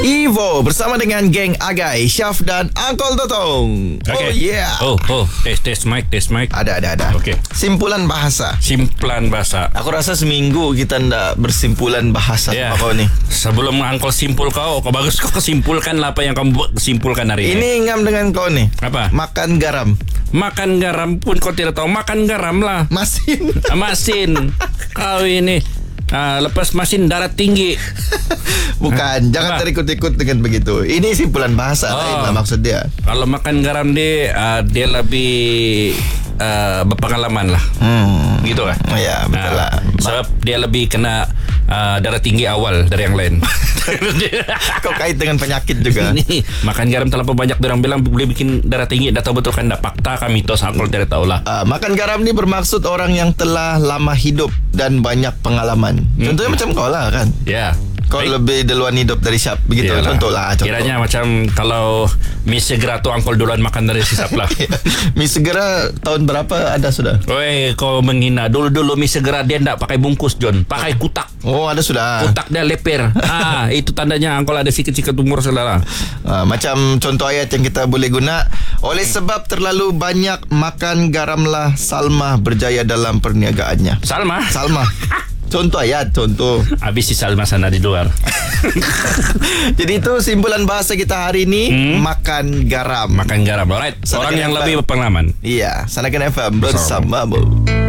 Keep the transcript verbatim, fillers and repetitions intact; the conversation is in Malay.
Evo bersama dengan geng Agai, Syaf dan Uncle Totong. Okay. Oh yeah. Oh, oh, test test mic, test mic. Ada ada ada. Okey. Simpulan bahasa. Simpulan bahasa. Aku rasa seminggu kita ndak bersimpulan bahasa Ya. sama kau ni. Sebelum Uncle simpul kau, kau bagus kau simpulkan lah apa yang kamu simpulkan hari ini. Ini ngam dengan kau nih. Apa? Makan garam. Makan garam pun kau tidak tahu. Makan garam lah. Masin. Masin. Kau ini ah, lepas masin darah tinggi. Bukan, jangan Apa? terikut-ikut dengan begitu. Ini simpulan bahasa Oh. lain lah maksud dia. Kalau makan garam dia, ah, dia lebih ah, berpengalaman lah. Hmm. Gitu kan? Oh ya, betul Ah, lah. Sebab dia lebih kena ah, darah tinggi awal dari yang lain. Kau kait dengan penyakit juga. Ini makan garam terlalu banyak, orang bilang boleh bikin darah tinggi. Dah tahu betul kan? Dah fakta kah mitos? Aku tidak tahu lah. Uh, makan garam ni bermaksud orang yang telah lama hidup dan banyak pengalaman. Contohnya macam kau lah kan. Ya. Kau Baik. lebih duluan hidup dari siap. Begitu Iyalah. contoh lah contoh. Kiranya macam kalau mie segera tu Uncle duluan makan dari sisap lah. Mie segera tahun berapa ada sudah? Weh, kau menghina. Dulu-dulu mie segera dia tak pakai bungkus, John. Pakai kutak. Oh ada sudah. Kutak dia leper. Ah, itu tandanya Uncle ada sikit-sikit umur saudara. Uh, macam contoh ayat yang kita boleh guna. Oleh sebab terlalu banyak makan garamlah Salma berjaya dalam perniagaannya. Salma. Salma. Contoh ayat, contoh. Habis si Salma sana di luar. Jadi itu simpulan bahasa kita hari ini. Hmm? Makan garam. Makan garam. Alright. Sana Orang kena yang F M. lebih berpengalaman. Iya, Sanakan F M bersama Bo.